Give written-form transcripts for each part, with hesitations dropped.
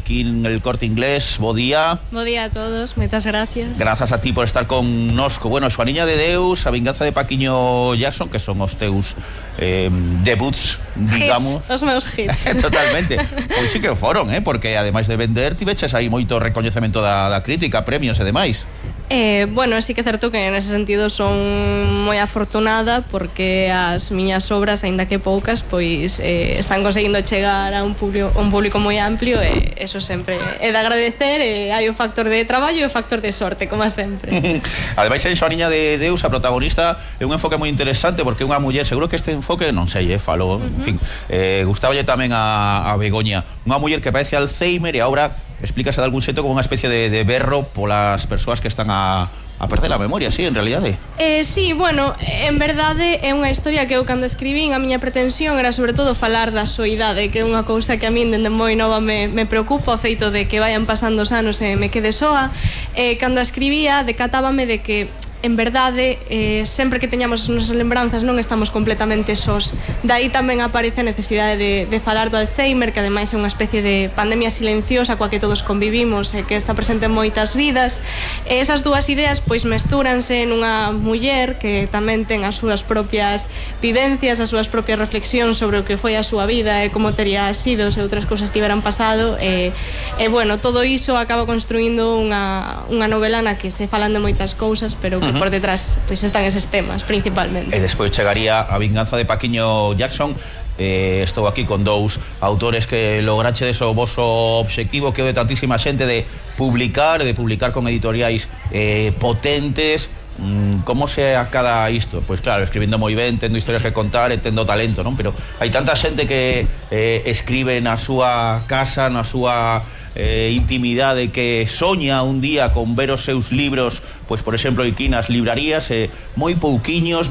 aquí en el Corte Inglés. Bo día. Bo día a todos, moitas gracias. Grazas a ti por estar connosco. Bueno, Xoaniña de Deus, A vinganza de Paquiño Jackson, que son os teus debuts, digamos. Hits, os meus hits. Totalmente. Pois sí que foron, porque ademais de vender, tiveches aí moito recoñecemento da crítica, premios e demais. Bueno, sí que é certo que nese sentido son moi afortunada porque as miñas obras, aínda que poucas, pois están conseguindo chegar a un público moi amplio e eso sempre é de agradecer, e hai o factor de traballo e o factor de sorte, como sempre. Ademais, en Xoaniña de Deus, a protagonista é un enfoque moi interesante porque é unha muller, seguro que este enfoque, non sei, falo, en fin, gustaballe tamén a Begoña, unha muller que padece Alzheimer e ahora explícase de algún xeito como unha especie de berro polas persoas que están a perder a memoria, sí, en realidade. Sí, bueno, en verdade é unha historia que eu cando escribín, a miña pretensión era sobre todo falar da soidade, que é unha cousa que a min dende moi nova me preocupa, o feito de que vayan pasando os anos e me quede soa. Cando a escribía, decatábame de que en verdade, sempre que teñamos as nosas lembranzas non estamos completamente sós. Daí tamén aparece a necesidade de falar do Alzheimer, que ademais é unha especie de pandemia silenciosa coa que todos convivimos e que está presente en moitas vidas. E esas dúas ideas pois mestúranse nunha muller que tamén ten as súas propias vivencias, as súas propias reflexións sobre o que foi a súa vida e como tería sido se outras cousas tiveran pasado, e bueno, todo iso acaba construindo unha novela na que se falan de moitas cousas, pero que por detrás pois están eses temas principalmente. E despois chegaría A vinganza de Paquiño Jackson. Estou aquí con dous autores que lograchedes o voso obxectivo, que é o de tantísima xente, de publicar con editoriais potentes. Como se acada isto? Pois claro, escribindo moi ben, tendo historias que contar e tendo talento, non? Pero hai tanta xente que escribe na súa casa, na súa intimidade, que soña un día con ver os seus libros, pois por exemplo aquí nas librarías, moi pouquiñas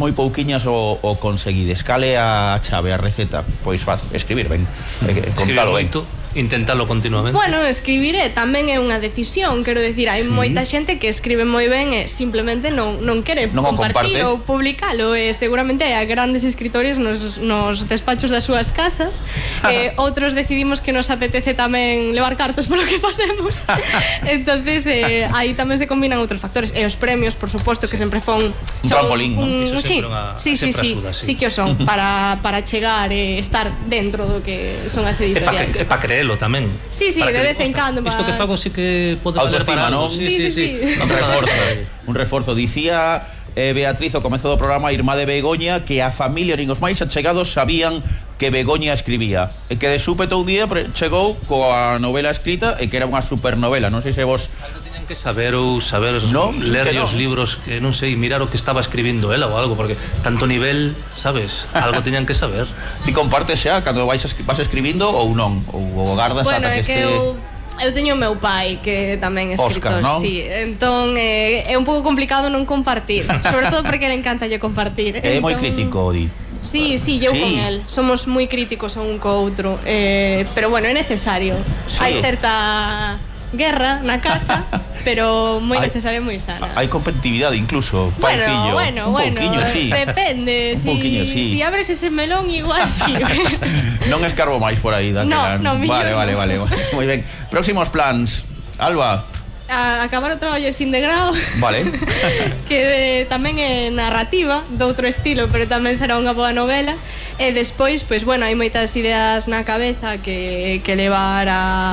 o conseguides. Cale a chave, a receta? Pois escribir ben, contalo ben. Intentalo continuamente. Bueno, escribir tamén é unha decisión, quero decir, hai moita xente que escribe moi ben e simplemente non quere compartir ou publicalo, e seguramente hai grandes escritores nos despachos das súas casas, outros decidimos que nos apetece tamén levar cartos polo que facemos. Entonces aí tamén se combinan outros factores, e os premios, por suposto, que sempre son un trampolín, non? Iso sempre axuda, sí que o son, para chegar e estar dentro do que son as editoriais. É para creer tamén. Sí, de vez en cando. Isto que fago sí que pode valer para algo. Sí. Un reforzo. Dicía Beatriz ao comezo do programa, irmá de Begoña, que a familia nin os máis achegados sabían que Begoña escribía, e que de súpeto un día chegou coa novela escrita e que era unha supernovela. Non sei se vos que saber ler os libros, que non sei, mirar o que estaba escribindo ela ou algo, porque tanto nivel, sabes, algo teñan que saber. Ti compartes xa cando vas escribindo ou non? Ou gardas ata que este... Eu teño o meu pai, que tamén é escritor, Óscar, non? sí. Entón é un pouco complicado non compartir, sobre todo porque le encanta yo compartir. É moi crítico, di. Sí, eu con el. Somos moi críticos un co outro, pero bueno, é necesario. Hai certa guerra na casa, pero moi necesaria e moi sana. Hai competitividade incluso, pai fillo. Bueno, pouquiño, sí. Depende, si abres ese melón igual sí. Non escarbo máis por aí, daquela. No, vale. Moi ben. Próximos plans, Alba. Acabar o traballo de fin de grao. Vale. Que tamén é narrativa, de outro estilo, pero tamén será unha boa novela. E despois, pois bueno, hai moitas ideas na cabeza que levar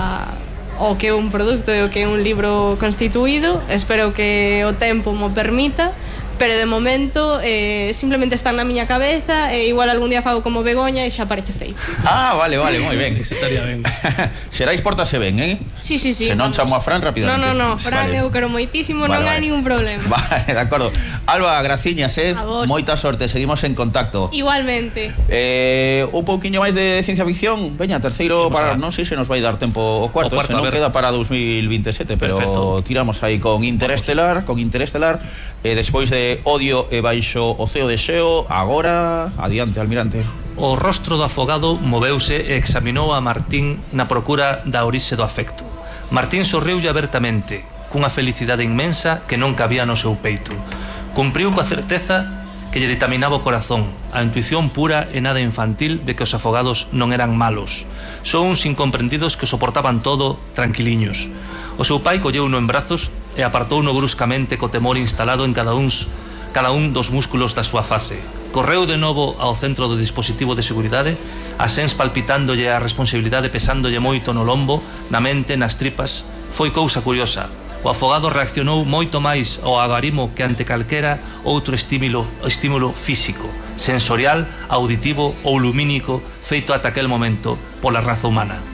o que é un produto e o que é un libro constituído. Espero que o tempo mo permita, pero de momento simplemente están na miña cabeza, e igual algún día fago como Begoña e xa parece feito. Vale, moi ben. Eso estaría ben. Xerais portase ben, Sí. Se non chamo a Fran rapidamente. No, Fran eu quero moitísimo, non hai ningún problema. Vale, de acordo. Alba, graciñas, moita sorte, seguimos en contacto. Igualmente. Un pouquiño máis de ciencia ficción. Veña, terceiro para, non sei se nos vai dar tempo o cuarto, se non queda para 2027, pero perfecto. Tiramos aí con Interestelar, e despois de Odio e baixo o ceo de Xeo. Agora, adiante, almirante. O rostro do afogado moveuse e examinou a Martín na procura da orixe do afecto. Martín sorriulle abertamente, cunha felicidade inmensa que non cabía no seu peito. Cumpriu coa certeza que lle ditaminaba o corazón, a intuición pura e nada infantil de que os afogados non eran malos. Son uns incomprendidos que soportaban todo tranquiliños. O seu pai colleuno en brazos e apartouno bruscamente co temor instalado en cada un dos músculos da súa face. Correu de novo ao centro do dispositivo de seguridade, a sens palpitándolle a responsabilidade pesándolle moito no lombo, na mente, nas tripas. Foi cousa curiosa. O afogado reaccionou moito máis ao agarimo que ante calquera outro estímulo físico, sensorial, auditivo ou lumínico feito ata aquel momento pola raza humana.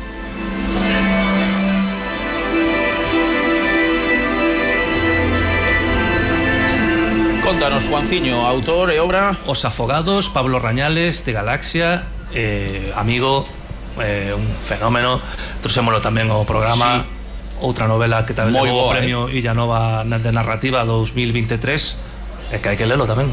Contanos, Juanciño, autor e obra. Os afogados, Pablo Rañales, de Galaxia, amigo, un fenómeno. Trouxémolo tamén ao programa. Sí. Outra novela que tamén levou o premio Illa Nova de Narrativa 2023 e que hai que lelo tamén.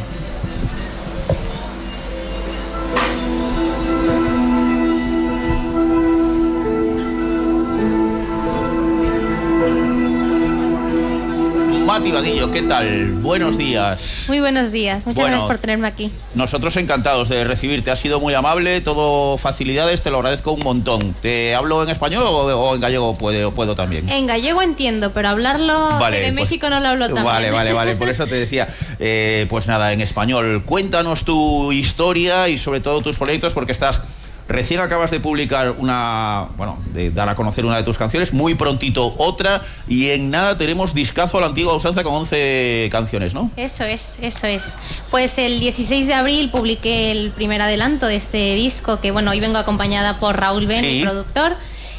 Mati Vadillo, ¿qué tal? Buenos días. Muy buenos días, muchas gracias por tenerme aquí. Nosotros encantados de recibirte, has sido muy amable, todo facilidades, te lo agradezco un montón. ¿Te hablo en español o en gallego puedo también? En gallego entiendo, pero hablarlo de México no lo hablo tan bien. Vale, por eso te decía. Pues nada, en español, cuéntanos tu historia y sobre todo tus proyectos, porque recién acabas de publicar de dar a conocer una de tus canciones, muy prontito otra, y en nada tenemos discazo a la antigua usanza con 11 canciones, ¿no? Eso es. Pues el 16 de abril publiqué el primer adelanto de este disco, que hoy vengo acompañada por Raúl Ben, el productor.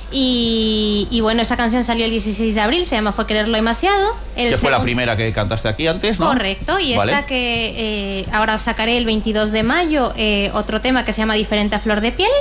Y bueno, esa canción salió el 16 de abril, se llama Fue quererlo demasiado. Que fue la primera que cantaste aquí antes, ¿no? Correcto, y esta que ahora sacaré el 22 de mayo, otro tema que se llama Diferente a flor de piel.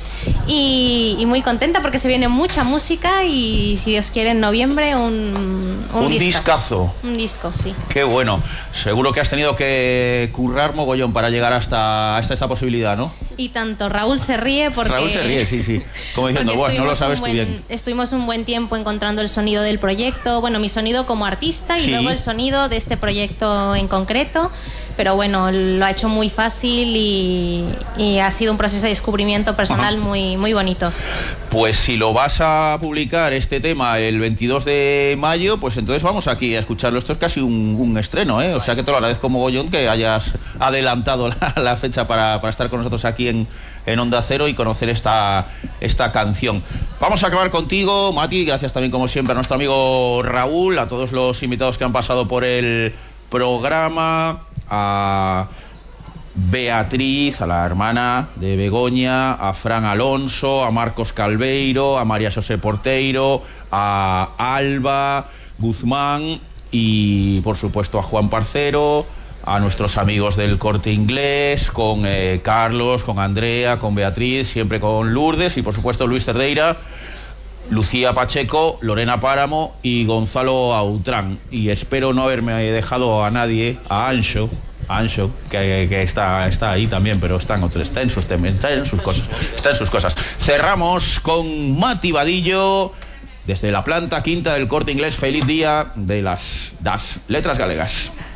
Y muy contenta porque se viene mucha música y, si Dios quiere, en noviembre un discazo. Un disco, sí. Qué bueno. Seguro que has tenido que currar mogollón para llegar hasta esta posibilidad, ¿no? Y tanto. Raúl se ríe porque... Raúl se ríe, sí. Como diciendo, no lo sabes tú bien. Estuvimos un buen tiempo encontrando el sonido del proyecto, mi sonido como artista y luego el sonido de este proyecto en concreto. Pero lo ha hecho muy fácil y ha sido un proceso de descubrimiento personal muy bonito. Pues si lo vas a publicar este tema el 22 de mayo, pues entonces vamos aquí a escucharlo. Esto es casi un estreno, ¿eh? O sea que te lo agradezco mogollón que hayas adelantado la fecha para estar con nosotros aquí en Onda Cero y conocer esta canción. Vamos a acabar contigo, Mati. Gracias también, como siempre, a nuestro amigo Raúl, a todos los invitados que han pasado por el programa, a Beatriz, a la hermana de Begoña, a Fran Alonso, a Marcos Calveiro, a María José Porteiro, a Alba Guzmán y por supuesto a Juan Parcero, a nuestros amigos del Corte Inglés, con Carlos, con Andrea, con Beatriz, siempre con Lourdes y por supuesto Luis Cerdeira, Lucía Pacheco, Lorena Páramo y Gonzalo Autrán. Y espero no haberme dejado a nadie, a Anxo, que está ahí también, pero está en sus cosas. Cerramos con Mati Vadillo, desde la planta quinta del Corte Inglés. Feliz día de las letras galegas.